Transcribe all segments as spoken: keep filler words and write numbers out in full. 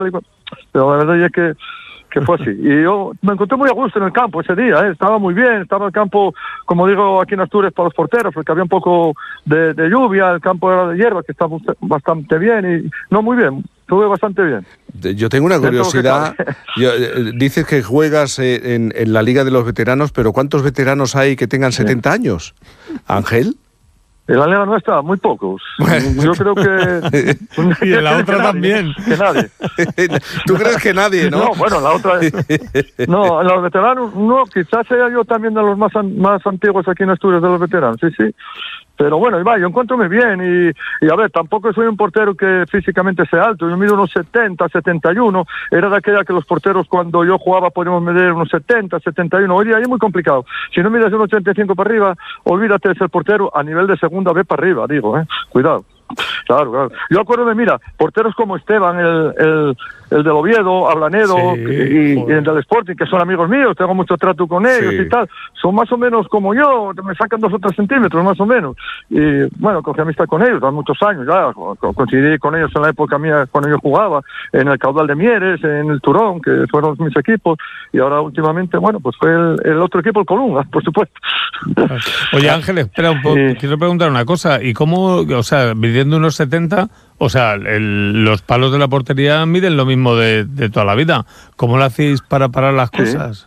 pero la verdad es que que fue así. Y yo me encontré muy a gusto en el campo ese día, ¿eh? Estaba muy bien, estaba el campo, como digo aquí en Asturias, para los porteros, porque había un poco de, de lluvia, el campo era de hierba, que estaba bastante bien, y no, muy bien, estuve bastante bien. Yo tengo una curiosidad, yo, eh, dices que juegas eh, en, en la Liga de los Veteranos, pero ¿cuántos veteranos hay que tengan setenta años? ¿Ángel? En la liga nuestra, muy pocos. Yo creo que... Y en la otra que también. Que nadie. ¿Tú crees que nadie, no? No, bueno, la otra... No, en los veteranos, no, quizás sea yo también de los más, an, más antiguos aquí en Asturias, de los veteranos, sí, sí. Pero bueno, y va, yo encuentro muy bien y, y a ver, tampoco soy un portero que físicamente sea alto, yo mido unos setenta, setenta y uno, era de aquella que los porteros cuando yo jugaba podíamos medir unos setenta, setenta y uno, hoy día es muy complicado, si no mides unos ochenta y cinco para arriba, olvídate de ser portero a nivel de segunda B para arriba, digo, eh, cuidado. Claro, claro. Yo acuérdame, mira, porteros como Esteban, el, el, el del Oviedo, Ablanedo, sí, y, y el del Sporting, que son amigos míos, tengo mucho trato con ellos, sí, y tal, son más o menos como yo, me sacan dos o tres centímetros más o menos, y bueno, cogí amistad con ellos, hace muchos años ya, coincidí con ellos en la época mía cuando yo jugaba, en el Caudal de Mieres, en el Turón, que fueron mis equipos, y ahora últimamente, bueno, pues fue el, el otro equipo, el Colunga, por supuesto. Oye, Ángel, espera un poco, sí. Quiero preguntar una cosa, ¿y cómo, o sea, midiendo unos setenta, o sea, el, los palos de la portería miden lo mismo de, de toda la vida? ¿Cómo lo hacéis para parar las cosas?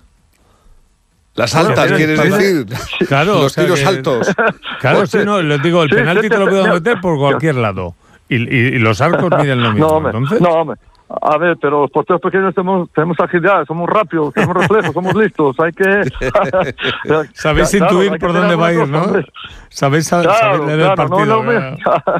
Sí. Las altas, bueno, ¿quieres para... decir? Claro, los o sea tiros que... altos. Claro, sí, no, les digo, el sí, penalti sí, te lo puedo meter por cualquier lado. Y, y, y los arcos miden lo mismo, no, hombre, entonces... No, hombre. A ver, pero los porteros pequeños tenemos, tenemos agilidad, somos rápidos, tenemos reflejos, somos listos, hay que... Sabéis claro, intuir por dónde va a ir, ¿no? Sabéis saber claro, leer claro, el partido. No, no, me...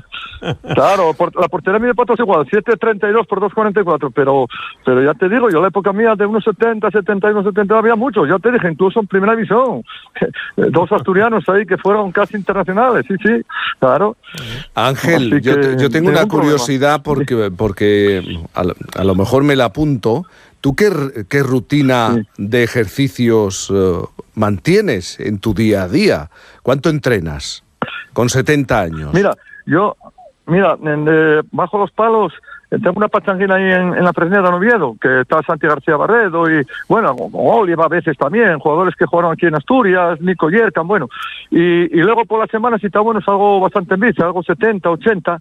claro, por, la portería mide patos igual, siete treinta y dos por dos cuarenta y cuatro, pero pero ya te digo, yo la época mía de unos setenta, setenta y uno, setenta había muchos, ya te dije, incluso en primera división, dos asturianos ahí que fueron casi internacionales, sí, sí, claro. Ángel, yo, te, yo tengo una curiosidad porque, porque a, a lo mejor me la apunto. ¿Tú qué, qué rutina sí. de ejercicios uh, mantienes en tu día a día? ¿Cuánto entrenas con setenta años? Mira, yo, mira, en, eh, bajo los palos tengo una pachanguina ahí en, en la Fresneda de Oviedo, que está Santi García Barredo y, bueno, Oliva a veces también, jugadores que jugaron aquí en Asturias, Nico Yerkan, bueno. Y, y luego por la semana, si está bueno, salgo bastante en bici, algo setenta, ochenta.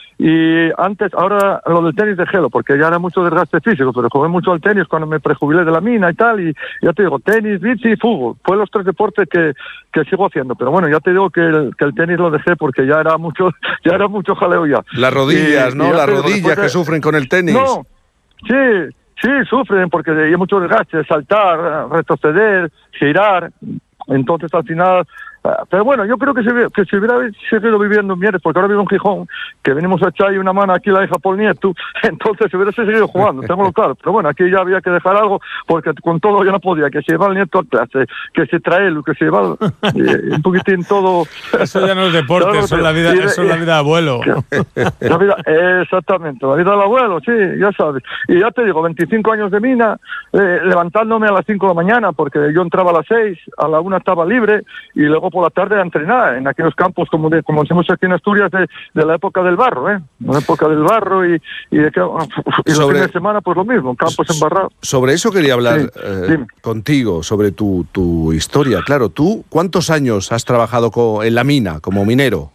Y antes, ahora lo del tenis de gelo, porque ya era mucho desgaste físico, pero jugué mucho al tenis cuando me prejubilé de la mina y tal, y ya te digo, tenis, bici y fútbol, fue los tres deportes que, que sigo haciendo, pero bueno, ya te digo que el, que el tenis lo dejé porque ya era mucho, ya era mucho jaleo ya. Las rodillas, y, ¿no? Y Las rodillas de... que sufren con el tenis. No, sí, sí, sufren porque hay mucho desgaste, saltar, retroceder, girar, entonces al final... Pero bueno, yo creo que si, que si hubiera seguido viviendo en Mieres, porque ahora vivo en Gijón, que venimos a echar una mano aquí la hija por nieto, entonces si hubiera seguido jugando, tengo claro. Pero bueno, aquí ya había que dejar algo, porque con todo yo no podía, que se lleva el nieto a clase, que se trae el, que se lleva eh, un poquitín todo. Eso ya no es deporte, claro, eso es la vida, y, eso es la vida de abuelo. La vida, exactamente, la vida del abuelo, sí, ya sabes. Y ya te digo, veinticinco años de mina, eh, levantándome a las cinco de la mañana, porque yo entraba a las seis, a la una estaba libre, y luego por la tarde a entrenar en aquellos campos como de, como decimos aquí en Asturias de, de la época del barro, ¿eh? La época del barro y, y, de que, y los fines de semana pues lo mismo, campos embarrados. Sobre eso quería hablar sí, eh, contigo, sobre tu, tu historia. Claro, ¿tú cuántos años has trabajado co, en la mina como minero?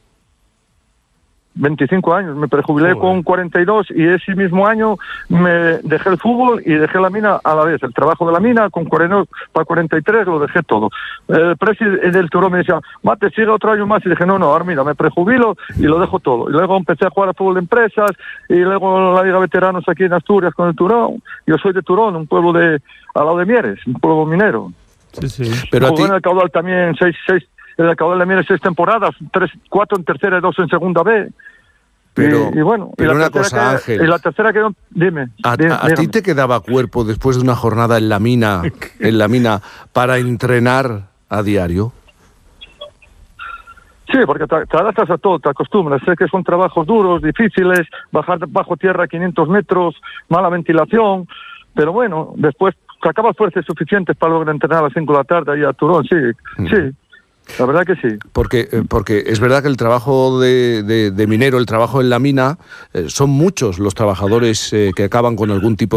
veinticinco años, me prejubilé Joder. con cuarenta y dos y ese mismo año me dejé el fútbol y dejé la mina a la vez, el trabajo de la mina con cuarenta, para cuarenta y tres lo dejé todo. El presidente del Turón me decía, mate, sigue otro año más, y dije, no, no, ahora mira, me prejubilo y lo dejo todo. Y luego empecé a jugar a fútbol de empresas y luego la Liga Veteranos aquí en Asturias con el Turón. Yo soy de Turón, un pueblo de al lado de Mieres, un pueblo minero. Sí, sí. Pero Jugué a ti... en el Caudal también seis, seis, en el Caudal de Mieres seis temporadas, tres, cuatro en tercera y dos en segunda B. Pero, y, y bueno, pero y una cosa, que, Ángel. Y la tercera que dime. ¿A, dime, a ti te quedaba cuerpo después de una jornada en la mina, en la mina, para entrenar a diario? Sí, porque te, te adaptas a todo, te acostumbras. Sé que son trabajos duros, difíciles, bajar bajo tierra quinientos metros, mala ventilación, pero bueno, después sacabas fuerzas suficientes para lograr entrenar a las cinco de la tarde ahí a Turón, sí, mm. sí. La verdad que sí. Porque, porque es verdad que el trabajo de, de, de minero, el trabajo en la mina, eh, son muchos los trabajadores eh, que acaban con algún tipo